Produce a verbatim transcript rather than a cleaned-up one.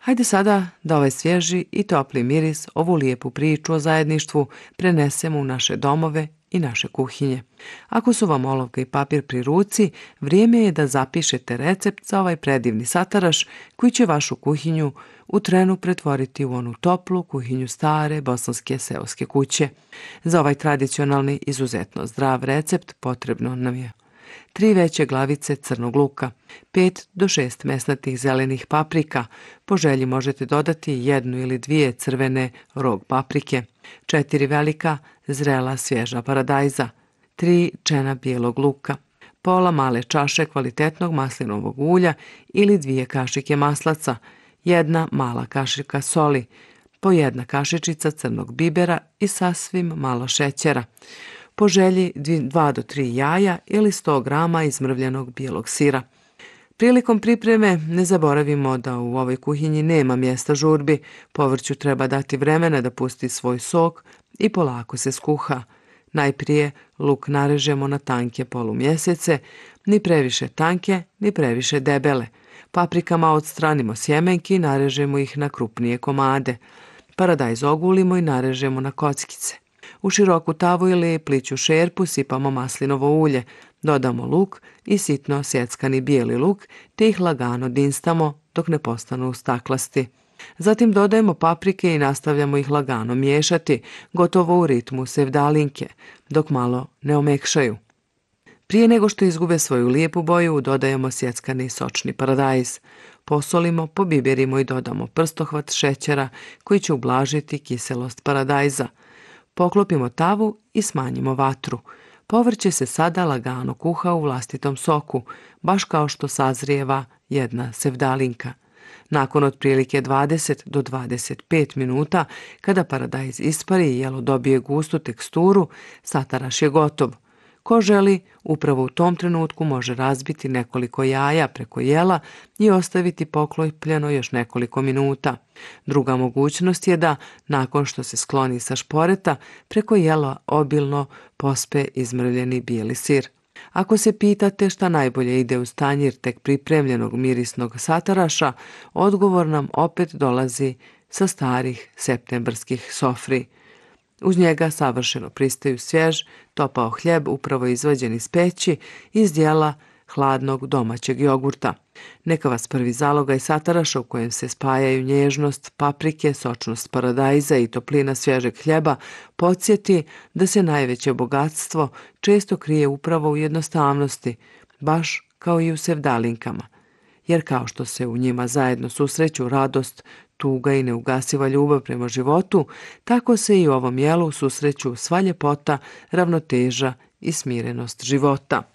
Hajde sada da ovaj svježi i topli miris, ovu lijepu priču o zajedništvu prenesemo u naše domove i naše kuhinje. Ako su vam olovka i papir pri ruci, vrijeme je da zapišete recept za ovaj predivni sataraš koji će vašu kuhinju u trenu pretvoriti u onu toplu kuhinju stare bosanske seoske kuće. Za ovaj tradicionalni, izuzetno zdrav recept potrebno nam je tri veće glavice crnog luka, pet do šest mesnatih zelenih paprika, po želji možete dodati jednu ili dvije crvene rog paprike, četiri velika zrela svježa paradajza, tri čena bijelog luka, pola male čaše kvalitetnog maslinovog ulja ili dvije kašike maslaca, jedna mala kašika soli, po jedna kašičica crnog bibera i sasvim malo šećera. Po želji dva do tri jaja ili sto grama izmrvljenog bijelog sira. Prilikom pripreme ne zaboravimo da u ovoj kuhinji nema mjesta žurbi, povrću treba dati vremena da pusti svoj sok i polako se skuha. Najprije luk narežemo na tanke polumjesece, ni previše tanke, ni previše debele. Paprikama odstranimo sjemenki i narežemo ih na krupnije komade. Paradajz ogulimo i narežemo na kockice. U široku tavu ili pliću šerpu sipamo maslinovo ulje, dodamo luk i sitno sjeckani bijeli luk te ih lagano dinstamo dok ne postanu staklasti. Zatim dodajemo paprike i nastavljamo ih lagano miješati, gotovo u ritmu sevdalinke, dok malo ne omekšaju. Prije nego što izgube svoju lijepu boju, dodajemo sjeckani sočni paradajz. Posolimo, pobiberimo i dodamo prstohvat šećera koji će ublažiti kiselost paradajza. Poklopimo tavu i smanjimo vatru. Povrće se sada lagano kuha u vlastitom soku, baš kao što sazrijeva jedna sevdalinka. Nakon otprilike dvadeset do dvadeset pet minuta, kada paradajz ispari i jelo dobije gustu teksturu, sataraš je gotov. Ko želi, upravo u tom trenutku može razbiti nekoliko jaja preko jela i ostaviti poklopljeno još nekoliko minuta. Druga mogućnost je da, nakon što se skloni sa šporeta, preko jela obilno pospe izmrvljeni bijeli sir. Ako se pitate šta najbolje ide uz tanjir tek pripremljenog mirisnog sataraša, odgovor nam opet dolazi sa starih septembarskih sofri. Uz njega savršeno pristaju svjež, topao hljeb upravo izvađen iz peći iz dijela hladnog domaćeg jogurta. Neka vas prvi zalogaj sataraša u kojem se spajaju nježnost paprike, sočnost paradajza i toplina svježeg hljeba podsjeti da se najveće bogatstvo često krije upravo u jednostavnosti, baš kao i u sevdalinkama. Jer kao što se u njima zajedno susreću radost, tuga i neugasiva ljubav prema životu, tako se i u ovom jelu susreću sva ljepota, ravnoteža i smirenost života.